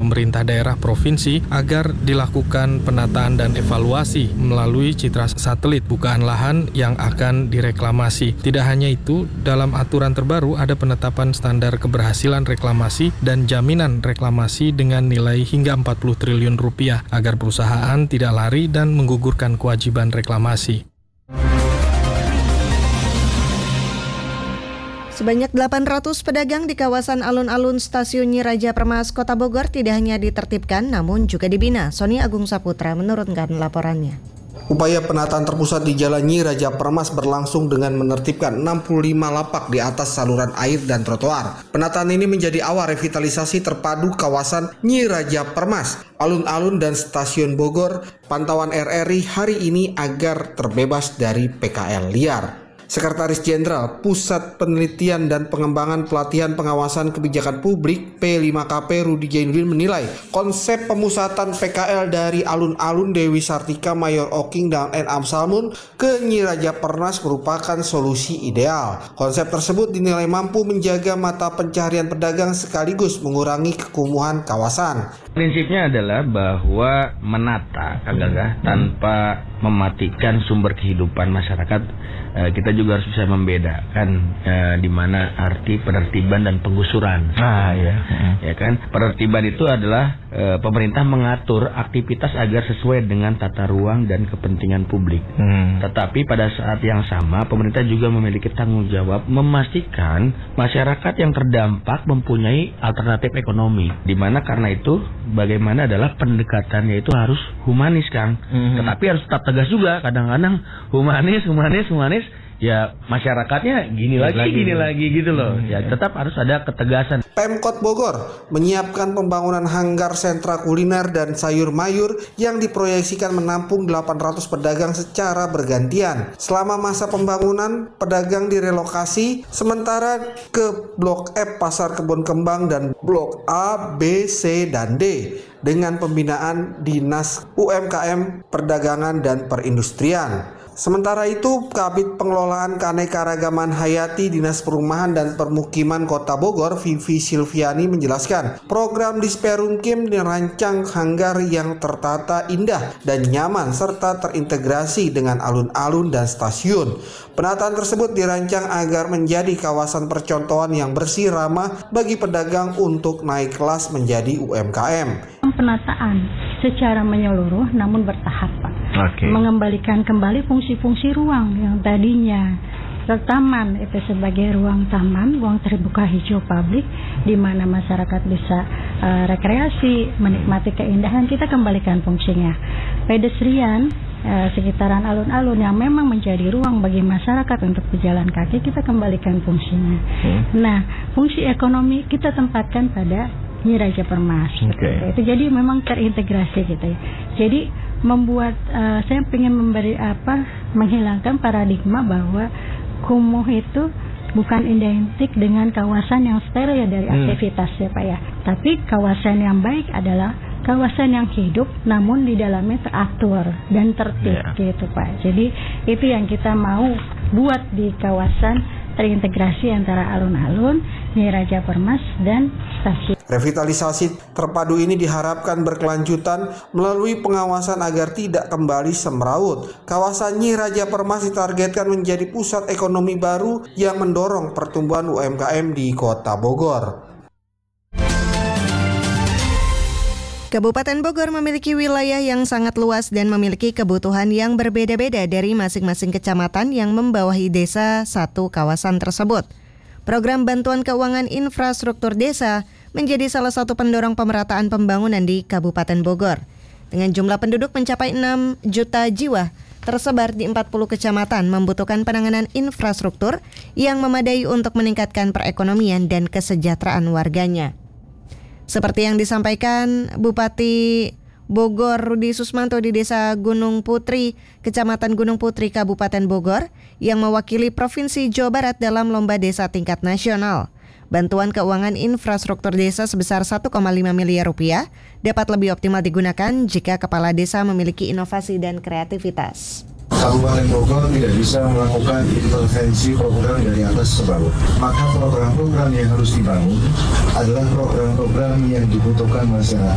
pemerintah daerah provinsi agar dilakukan penataan dan evaluasi melalui citra satelit bukaan lahan yang akan direklamasi. Tidak hanya itu, dalam aturan terbaru ada penetapan standar keberhasilan reklamasi dan jaminan reklamasi dengan nilai hingga 40 triliun rupiah agar perusahaan tidak lari dan menggugurkan kewajiban reklamasi. Sebanyak 800 pedagang di kawasan alun-alun Stasiun Nyi Raja Permas, Kota Bogor tidak hanya ditertibkan namun juga dibina. Sony Agung Saputra menurunkan laporannya. Upaya penataan terpusat di Jalan Nyi Raja Permas berlangsung dengan menertibkan 65 lapak di atas saluran air dan trotoar. Penataan ini menjadi awal revitalisasi terpadu kawasan Nyi Raja Permas, alun-alun dan stasiun Bogor. Pantauan RRI hari ini agar terbebas dari PKL liar. Sekretaris Jenderal Pusat Penelitian dan Pengembangan Pelatihan Pengawasan Kebijakan Publik P5KP Rudi Jainuddin menilai konsep pemusatan PKL dari alun-alun Dewi Sartika, Mayor Oking, dan N. Amsalmun ke Nyi Raja Permas merupakan solusi ideal. Konsep tersebut dinilai mampu menjaga mata pencaharian pedagang sekaligus mengurangi kekumuhan kawasan. Prinsipnya adalah bahwa menata, Kang Gagah, tanpa mematikan sumber kehidupan masyarakat. Kita juga harus bisa membedakan di mana arti penertiban dan penggusuran. Ya kan? Penertiban itu adalah pemerintah mengatur aktivitas agar sesuai dengan tata ruang dan kepentingan publik. Tetapi pada saat yang sama pemerintah juga memiliki tanggung jawab memastikan masyarakat yang terdampak mempunyai alternatif ekonomi. Di mana karena itu bagaimana adalah pendekatannya itu harus humanis, Kang. Tetapi harus tetap tegas juga. Kadang-kadang humanis ya masyarakatnya gini lagi gitu loh. Ya tetap harus ada ketegasan. Pemkot Bogor menyiapkan pembangunan hanggar sentra kuliner dan sayur mayur yang diproyeksikan menampung 800 pedagang secara bergantian. Selama masa pembangunan, pedagang direlokasi sementara ke Blok F Pasar Kebon Kembang dan Blok A, B, C, dan D dengan pembinaan Dinas UMKM, Perdagangan dan Perindustrian. Sementara itu, Kabid Pengelolaan Keanekaragaman Hayati Dinas Perumahan dan Permukiman Kota Bogor, Vivi Silviani menjelaskan, program Disperumkim dirancang hanggar yang tertata indah dan nyaman serta terintegrasi dengan alun-alun dan stasiun. Penataan tersebut dirancang agar menjadi kawasan percontohan yang bersih, ramah bagi pedagang untuk naik kelas menjadi UMKM. Penataan secara menyeluruh namun bertahap, Pak. Mengembalikan kembali fungsi-fungsi ruang yang tadinya taman itu sebagai ruang taman, ruang terbuka hijau publik di mana masyarakat bisa rekreasi, menikmati keindahan, kita kembalikan fungsinya. Pedestrian sekitaran alun-alun yang memang menjadi ruang bagi masyarakat untuk berjalan kaki, kita kembalikan fungsinya. Nah, fungsi ekonomi kita tempatkan pada Nyi Raja Permas. Itu jadi memang terintegrasi gitu ya. Jadi membuat saya ingin menghilangkan paradigma bahwa kumuh itu bukan identik dengan kawasan yang steril dari aktivitas ya Pak ya. Tapi kawasan yang baik adalah kawasan yang hidup namun di dalamnya teratur dan tertib gitu Pak. Jadi itu yang kita mau buat di kawasan terintegrasi antara alun-alun, Nyi Raja Permas dan stasiun. Revitalisasi terpadu ini diharapkan berkelanjutan melalui pengawasan agar tidak kembali semrawut. Kawasan Nyi Raja Permas ditargetkan menjadi pusat ekonomi baru yang mendorong pertumbuhan UMKM di Kota Bogor. Kabupaten Bogor memiliki wilayah yang sangat luas dan memiliki kebutuhan yang berbeda-beda dari masing-masing kecamatan yang membawahi desa satu kawasan tersebut. Program Bantuan Keuangan Infrastruktur Desa menjadi salah satu pendorong pemerataan pembangunan di Kabupaten Bogor. Dengan jumlah penduduk mencapai 6 juta jiwa, tersebar di 40 kecamatan membutuhkan penanganan infrastruktur yang memadai untuk meningkatkan perekonomian dan kesejahteraan warganya. Seperti yang disampaikan Bupati Bogor Rudi Susmanto di Desa Gunung Putri, Kecamatan Gunung Putri, Kabupaten Bogor, yang mewakili Provinsi Jawa Barat dalam Lomba Desa Tingkat Nasional. Bantuan keuangan infrastruktur desa sebesar 1,5 miliar rupiah dapat lebih optimal digunakan jika kepala desa memiliki inovasi dan kreativitas. Kabupaten Bogor tidak bisa melakukan intervensi program dari atas ke bawah. Maka program-program yang harus dibangun adalah program-program yang dibutuhkan masyarakat.